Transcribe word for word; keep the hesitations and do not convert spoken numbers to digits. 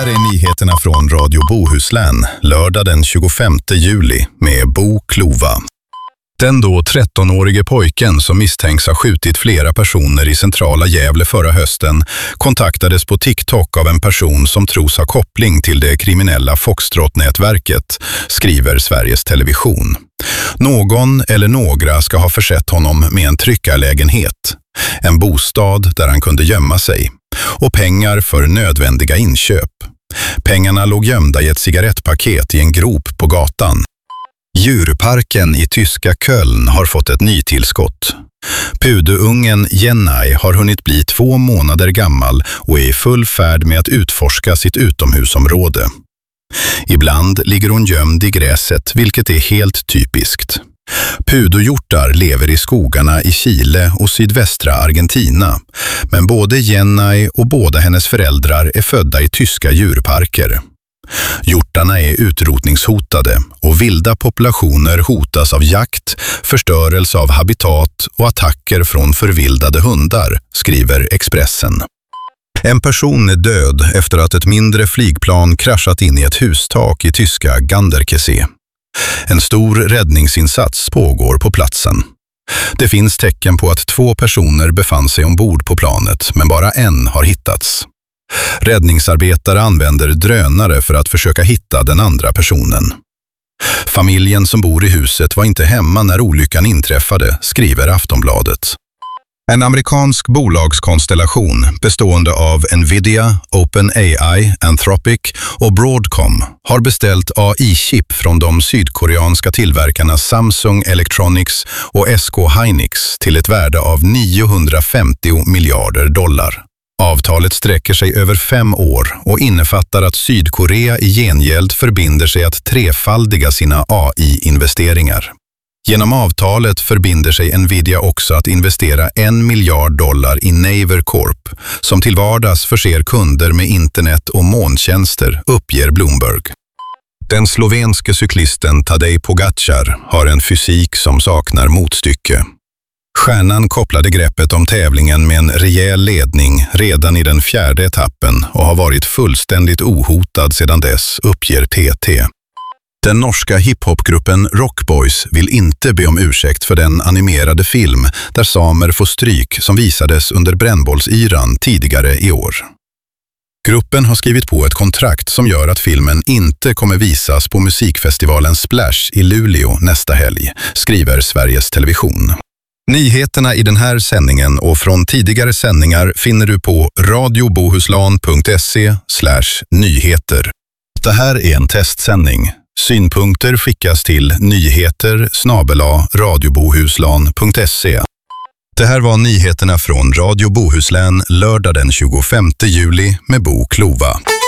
Här är nyheterna från Radio Bohuslän, lördag den tjugofemte juli med Bo Klova. Den då trettonårige pojken som misstänks ha skjutit flera personer i centrala Gävle förra hösten kontaktades på TikTok av en person som tros ha koppling till det kriminella Foxtrot-nätverket, skriver Sveriges Television. Någon eller några ska ha försett honom med en tryckarlägenhet, en bostad där han kunde gömma sig och pengar för nödvändiga inköp. Pengarna låg gömda i ett cigarettpaket i en grop på gatan. Djurparken i tyska Köln har fått ett nytillskott. Pudeungen Jenny har hunnit bli två månader gammal och är i full färd med att utforska sitt utomhusområde. Ibland ligger hon gömd i gräset, vilket är helt typiskt. Pudohjortar lever i skogarna i Chile och sydvästra Argentina, men både Jenny och båda hennes föräldrar är födda i tyska djurparker. Hjortarna är utrotningshotade och vilda populationer hotas av jakt, förstörelse av habitat och attacker från förvildade hundar, skriver Expressen. En person är död efter att ett mindre flygplan kraschat in i ett hustak i tyska Ganderkesee. En stor räddningsinsats pågår på platsen. Det finns tecken på att två personer befann sig ombord på planet, men bara en har hittats. Räddningsarbetare använder drönare för att försöka hitta den andra personen. Familjen som bor i huset var inte hemma när olyckan inträffade, skriver Aftonbladet. En amerikansk bolagskonstellation bestående av Nvidia, OpenAI, Anthropic och Broadcom har beställt A I-chip från de sydkoreanska tillverkarna Samsung Electronics och S K Hynix till ett värde av niohundrafemtio miljarder dollar. Avtalet sträcker sig över fem år och innefattar att Sydkorea i gengäld förbinder sig att trefaldiga sina A I-investeringar. Genom avtalet förbinder sig Nvidia också att investera en miljard dollar i Naver Corp, som till vardags förser kunder med internet och molntjänster, uppger Bloomberg. Den slovenske cyklisten Tadej Pogačar har en fysik som saknar motstycke. Stjärnan kopplade greppet om tävlingen med en rejäl ledning redan i den fjärde etappen och har varit fullständigt ohotad sedan dess, uppger T T. Den norska hiphopgruppen Rockboys vill inte be om ursäkt för den animerade film där samer får stryk som visades under brännbollsyran tidigare i år. Gruppen har skrivit på ett kontrakt som gör att filmen inte kommer visas på musikfestivalen Splash i Luleå nästa helg, skriver Sveriges Television. Nyheterna i den här sändningen och från tidigare sändningar finner du på radiobohuslan punkt se slash nyheter. Det här är en testsändning. Synpunkter skickas till nyheter snabel-a radiobohuslan punkt se. Det här var nyheterna från Radio Bohuslän lördag den tjugofemte juli med Bo Klova.